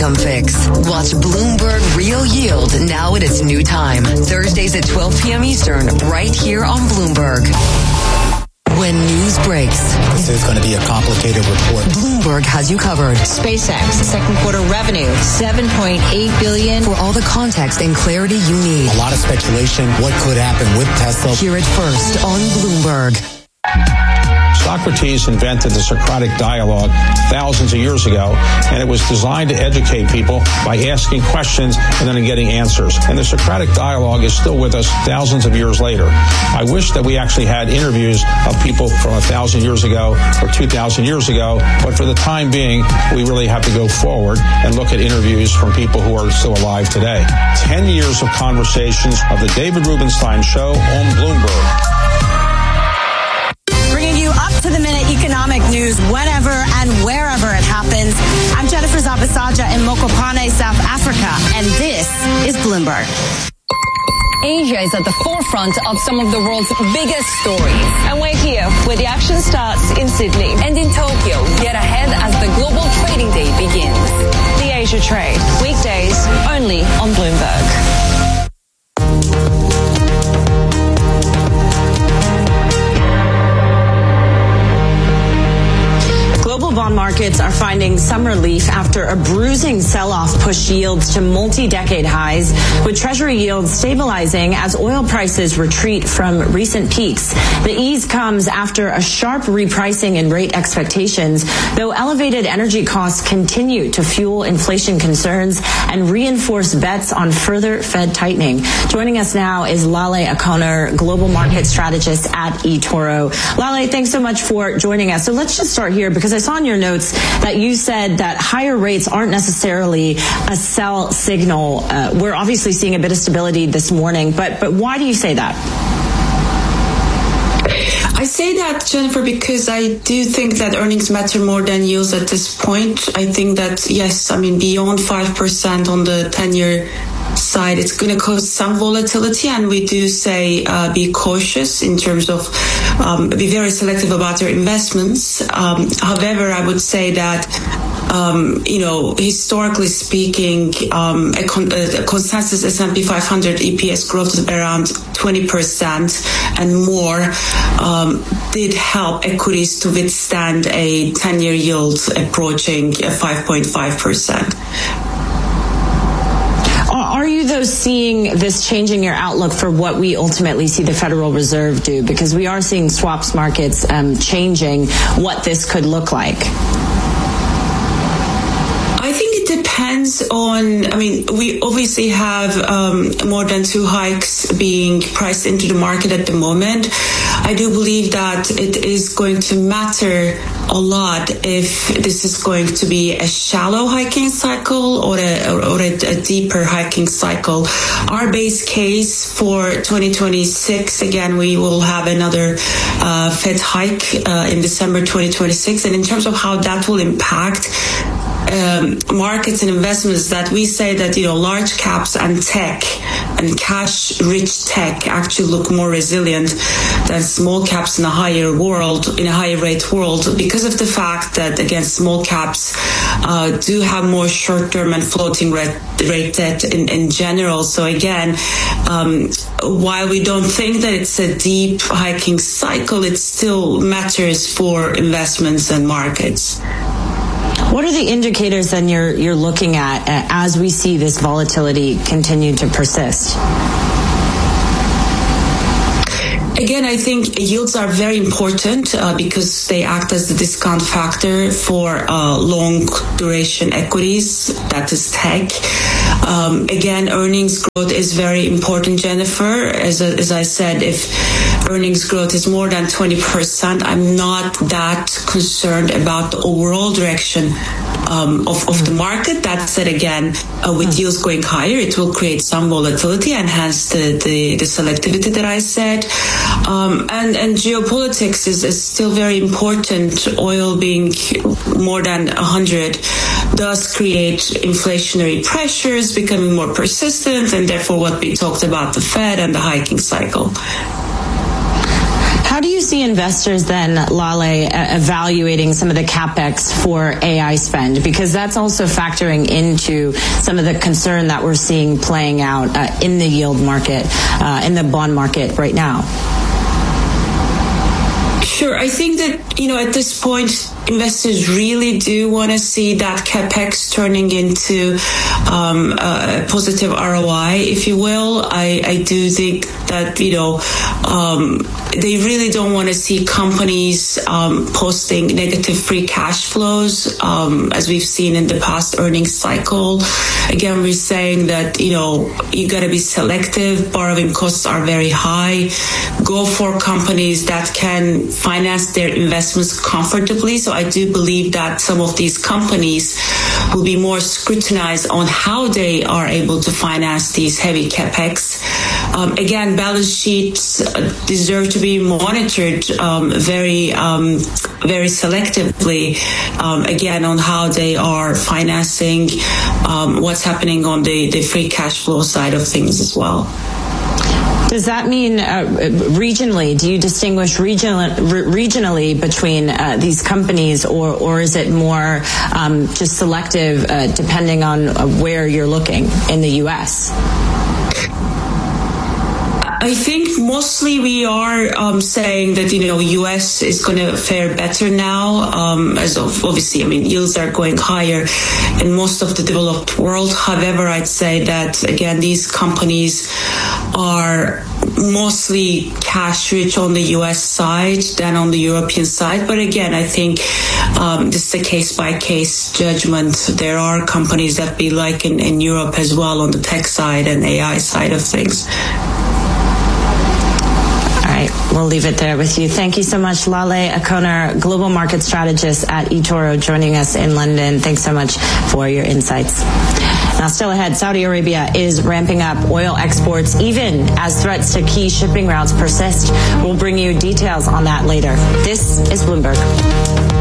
Income Fix. Watch Bloomberg Real Yield now at its new time. Thursdays at 12 p.m. Eastern, right here on Bloomberg. When news breaks, this is going to be a complicated report. Bloomberg has you covered. SpaceX, second quarter revenue, $7.8 billion. For all the context and clarity you need. A lot of speculation, what could happen with Tesla. Hear it first on Bloomberg. Socrates invented the Socratic dialogue thousands of years ago, and it was designed to educate people by asking questions and then getting answers. And the Socratic dialogue is still with us thousands of years later. I wish that we actually had interviews of people from 1,000 years ago or 2,000 years ago, but for the time being, we really have to go forward and look at interviews from people who are still alive today. 10 years of conversations of the David Rubenstein Show on Bloomberg. To the minute economic news whenever and wherever it happens. I'm Jennifer Zabasaja in Mokopane, South Africa, and this is Bloomberg. Asia is at the forefront of some of the world's biggest stories. And we're here where the action starts in Sydney and in Tokyo, yet ahead as the global trading day begins. The Asia Trade, weekdays only on Bloomberg. Bond markets are finding some relief after a bruising sell-off pushed yields to multi-decade highs, with Treasury yields stabilizing as oil prices retreat from recent peaks. The ease comes after a sharp repricing in rate expectations, though elevated energy costs continue to fuel inflation concerns and reinforce bets on further Fed tightening. Joining us now is Lale O'Connor, global market strategist at eToro. Lale, thanks so much for joining us. So let's just start here, because I saw in your notes that you said that higher rates aren't necessarily a sell signal. We're obviously seeing a bit of stability this morning, but why do you say that? I say that, Jennifer, because I do think that earnings matter more than yields at this point. I think that, yes, beyond 5% on the 10-year side, it's going to cause some volatility, and we do say be cautious in terms of be very selective about your investments. However, I would say that historically speaking, a consensus S&P 500 EPS growth of around 20% and more did help equities to withstand a 10-year yield approaching 5.5%. Are you, though, seeing this changing your outlook for what we ultimately see the Federal Reserve do? Because we are seeing swaps markets changing what this could look like. I think it depends on, we obviously have more than 2 hikes being priced into the market at the moment. I do believe that it is going to matter a lot if this is going to be a shallow hiking cycle or a deeper hiking cycle. Our base case for 2026, again, we will have another Fed hike in December 2026. And in terms of how that will impact markets and investments, that we say that, large caps and tech and cash-rich tech actually look more resilient than small caps in a higher rate world, because of the fact that, again, small caps do have more short-term and floating rate debt in general. So again, while we don't think that it's a deep hiking cycle, it still matters for investments and markets. What are the indicators then you're looking at as we see this volatility continue to persist? Again, I think yields are very important because they act as the discount factor for long duration equities, that is tech. Again, earnings growth is very important, Jennifer. As I said, if earnings growth is more than 20%, I'm not that concerned about the overall direction of the market. That said, again, with yields going higher, it will create some volatility and hence the selectivity that I said. And geopolitics is still very important. Oil being more than 100 does create inflationary pressures becoming more persistent, and therefore what we talked about, the Fed and the hiking cycle. How How do you see investors then, Lale, evaluating some of the capex for AI spend? Because that's also factoring into some of the concern that we're seeing playing out in the yield market, in the bond market right now. Sure. I think that, at this point, investors really do want to see that capex turning into a positive ROI, if you will. I do think that, they really don't want to see companies posting negative free cash flows, as we've seen in the past earnings cycle. Again, we're saying that, you got to be selective. Borrowing costs are very high. Go for companies that can finance their investments comfortably. So I do believe that some of these companies will be more scrutinized on how they are able to finance these heavy capex. Again, balance sheets deserve to be monitored very selectively, again, on how they are financing, what's happening on the free cash flow side of things as well. Does that mean regionally? Do you distinguish regionally between these companies, or is it more just selective depending on where you're looking in the U.S.? I think mostly we are saying that, U.S. is going to fare better now, as of obviously, yields are going higher in most of the developed world. However, I'd say that, again, these companies are mostly cash rich on the U.S. side than on the European side. But again, I think this is a case-by-case judgment. There are companies that be like in Europe as well on the tech side and AI side of things. We'll leave it there with you. Thank you so much, Lale Akoner, Global Market Strategist at eToro, joining us in London. Thanks so much for your insights. Now, still ahead, Saudi Arabia is ramping up oil exports even as threats to key shipping routes persist. We'll bring you details on that later. This is Bloomberg.